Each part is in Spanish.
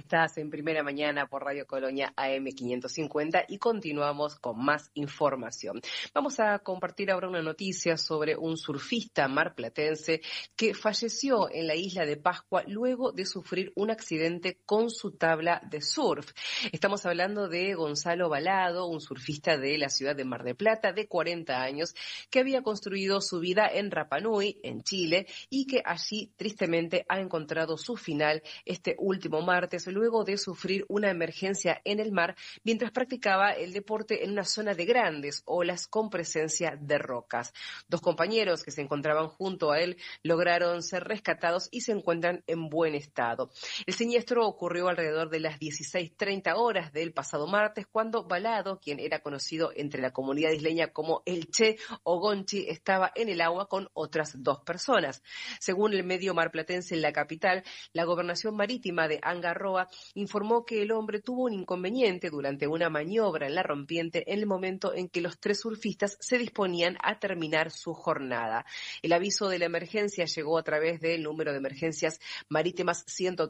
Estás en Primera Mañana por Radio Colonia AM550 y continuamos con más información. Vamos a compartir ahora una noticia sobre un surfista marplatense que falleció en la isla de Pascua luego de sufrir un accidente con su tabla de surf. Estamos hablando de Gonzalo Balado, un surfista de la ciudad de Mar del Plata de 40 años que había construido su vida en Rapa Nui, en Chile, y que allí tristemente ha encontrado su final este último martes luego de sufrir una emergencia en el mar mientras practicaba el deporte en una zona de grandes olas con presencia de rocas. Dos compañeros que se encontraban junto a él lograron ser rescatados y se encuentran en buen estado. El siniestro ocurrió alrededor de las 16:30 horas del pasado martes cuando Balado, quien era conocido entre la comunidad isleña como el Che o Gonchi, estaba en el agua con otras dos personas. Según el medio marplatense en la capital, la gobernación marítima de Angarroa informó que el hombre tuvo un inconveniente durante una maniobra en la rompiente en el momento en que los tres surfistas se disponían a terminar su jornada. El aviso de la emergencia llegó a través del número de emergencias marítimas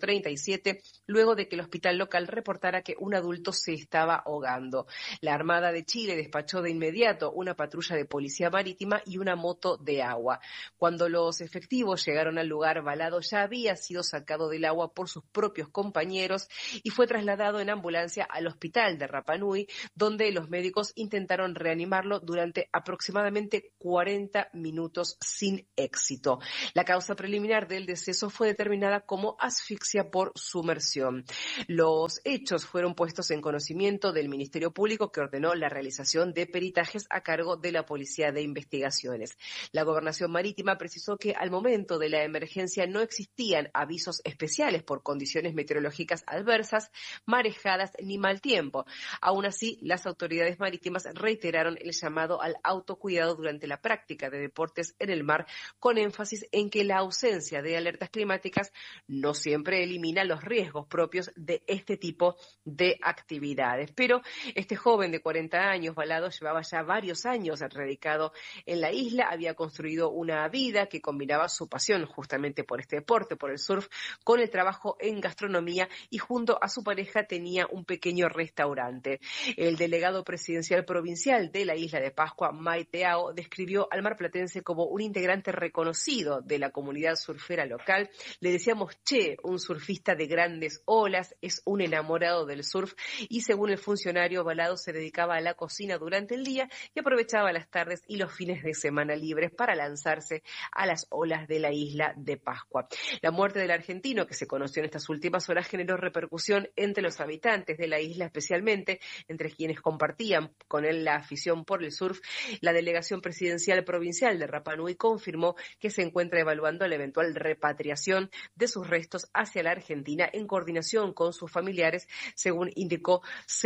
137, luego de que el hospital local reportara que un adulto se estaba ahogando. La Armada de Chile despachó de inmediato una patrulla de policía marítima y una moto de agua. Cuando los efectivos llegaron al lugar, Balado ya había sido sacado del agua por sus propios compañeros y fue trasladado en ambulancia al hospital de Rapa Nui, donde los médicos intentaron reanimarlo durante aproximadamente 40 minutos sin éxito. La causa preliminar del deceso fue determinada como asfixia por sumersión. Los hechos fueron puestos en conocimiento del Ministerio Público, que ordenó la realización de peritajes a cargo de la Policía de Investigaciones. La Gobernación Marítima precisó que al momento de la emergencia no existían avisos especiales por condiciones meteorológicas adversas, marejadas ni mal tiempo. Aún así, las autoridades marítimas reiteraron el llamado al autocuidado durante la práctica de deportes en el mar, con énfasis en que la ausencia de alertas climáticas no siempre elimina los riesgos propios de este tipo de actividades. Pero este joven de 40 años, Balado, llevaba ya varios años radicado en la isla, había construido una vida que combinaba su pasión justamente por este deporte, por el surf, con el trabajo en gastronomía y junto a su pareja tenía un pequeño restaurante. El delegado presidencial provincial de la isla de Pascua, Maite Ao, describió al marplatense como un integrante reconocido de la comunidad surfera local. Le decíamos Che, un surfista de grandes olas, es un enamorado del surf y según el funcionario, Balado se dedicaba a la cocina durante el día y aprovechaba las tardes y los fines de semana libres para lanzarse a las olas de la isla de Pascua. La muerte del argentino, que se conoció en estas últimas horas, generó repercusión entre los habitantes de la isla, especialmente entre quienes compartían con él la afición por el surf. La delegación presidencial provincial de Rapa Nui confirmó que se encuentra evaluando la eventual repatriación de sus restos hacia la Argentina en coordinación con sus familiares, según indicó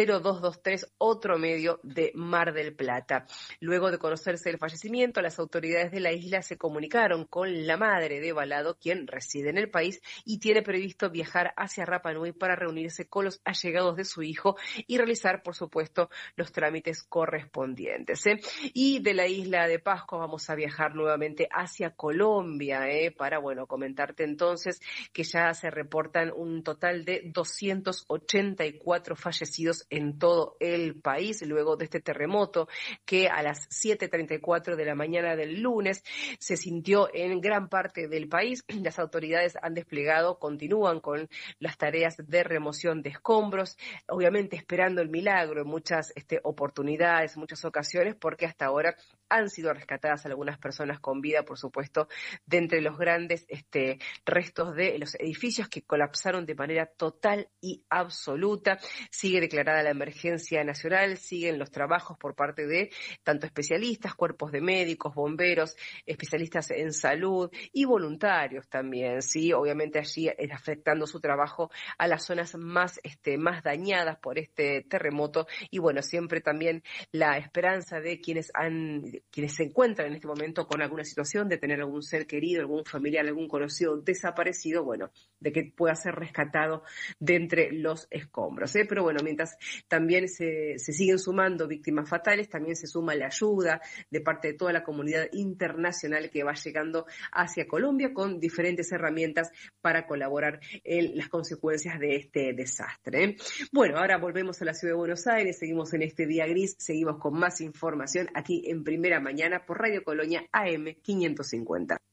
0223, otro medio de Mar del Plata. Luego de conocerse el fallecimiento, las autoridades de la isla se comunicaron con la madre de Balado, quien reside en el país y tiene previsto viajar hacia Rapa Nui para reunirse con los allegados de su hijo y realizar, por supuesto, los trámites correspondientes. Y de la isla de Pascua vamos a viajar nuevamente hacia Colombia, para, comentarte entonces que ya se reportan un total de 284 fallecidos en todo el país luego de este terremoto que a las 7:34 de la mañana del lunes se sintió en gran parte del país. Las autoridades han desplegado, continúan con las tareas de remoción de escombros, obviamente esperando el milagro en muchas oportunidades, en muchas ocasiones, porque hasta ahora han sido rescatadas algunas personas con vida, por supuesto, de entre los grandes restos de los edificios que colapsaron de manera total y absoluta. Sigue declarada la emergencia nacional, siguen los trabajos por parte de tanto especialistas, cuerpos de médicos, bomberos, especialistas en salud y voluntarios también, sí, obviamente allí afectando su trabajo a las zonas más dañadas por este terremoto y siempre también la esperanza de quienes se encuentran en este momento con alguna situación de tener algún ser querido, algún familiar, algún conocido desaparecido, bueno, de que pueda ser rescatado de entre los escombros. Pero bueno, mientras también se siguen sumando víctimas fatales, también se suma la ayuda de parte de toda la comunidad internacional que va llegando hacia Colombia con diferentes herramientas para colaborar en las consecuencias de este desastre. Bueno, ahora volvemos a la ciudad de Buenos Aires, seguimos en este día gris, seguimos con más información aquí en Primera Mañana por Radio Colonia AM 550.